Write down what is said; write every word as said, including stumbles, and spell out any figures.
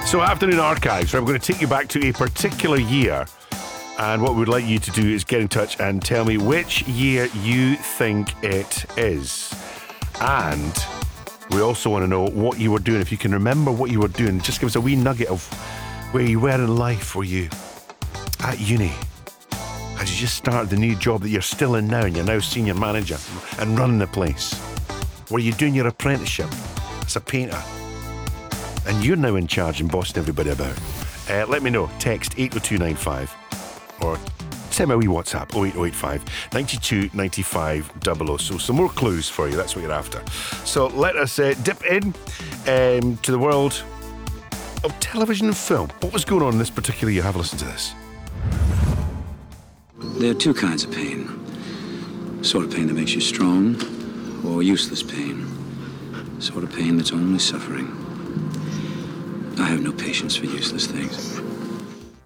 So, Afternoon Archives, right, we're going to take you back to a particular year. And what we'd like you to do is get in touch and tell me which year you think it is. And we also want to know what you were doing. If you can remember what you were doing, just give us a wee nugget of where you were in life. Were you at uni? Had you just started the new job that you're still in now and you're now senior manager and running the place? Were you doing your apprenticeship as a painter? And you're now in charge and bossing everybody about. Uh, let me know. Text eight oh two nine five or send me a wee WhatsApp oh eight oh eight five, nine two nine five double oh. So some more clues for you. That's what you're after. So let us uh, dip in um, to the world of television and film. What was going on in this particular year? Have a listen to this. There are two kinds of pain. Sort of pain that makes you strong, or useless pain. Sort of pain that's only suffering. I have no patience for useless things.